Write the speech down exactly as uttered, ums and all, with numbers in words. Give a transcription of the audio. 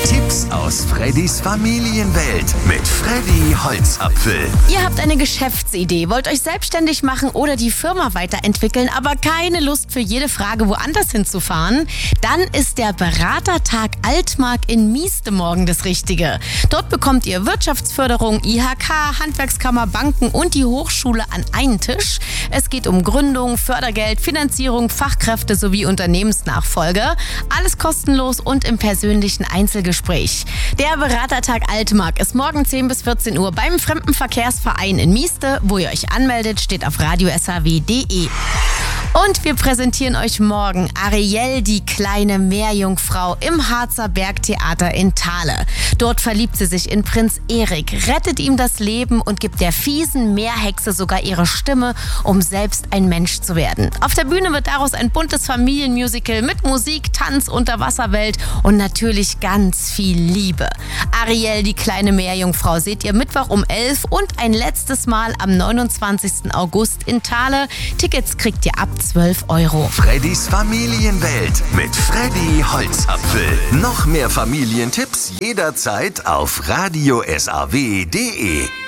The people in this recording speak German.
Tipps aus Freddys Familienwelt mit Freddy Holzapfel. Ihr habt eine Geschäftsidee, wollt euch selbstständig machen oder die Firma weiterentwickeln, aber keine Lust für jede Frage woanders hinzufahren? Dann ist der Beratertag Altmark in Mieste morgen das Richtige. Dort bekommt ihr Wirtschaftsförderung, I H K, Handwerkskammer, Banken und die Hochschule an einen Tisch. Es geht um Gründung, Fördergeld, Finanzierung, Fachkräfte sowie Unternehmensnachfolge. Alles kostenlos und im persönlichen Einzelgespräch. Der Beratertag Altmark ist morgen zehn bis vierzehn Uhr beim Fremdenverkehrsverein in Mieste. Wo ihr euch anmeldet, steht auf radio s h w punkt d e. Und wir präsentieren euch morgen Ariel, die kleine Meerjungfrau im Harzer Bergtheater in Thale. Dort verliebt sie sich in Prinz Erik, rettet ihm das Leben und gibt der fiesen Meerhexe sogar ihre Stimme, um selbst ein Mensch zu werden. Auf der Bühne wird daraus ein buntes Familienmusical mit Musik, Tanz, Unterwasserwelt und natürlich ganz viel Liebe. Ariel, die kleine Meerjungfrau, seht ihr Mittwoch um elf und ein letztes Mal am neunundzwanzigsten August in Thale. Tickets kriegt ihr ab zwölf Euro. Freddys Familienwelt mit Freddy Holzapfel. Noch mehr Familientipps jederzeit auf radio s a w punkt d e.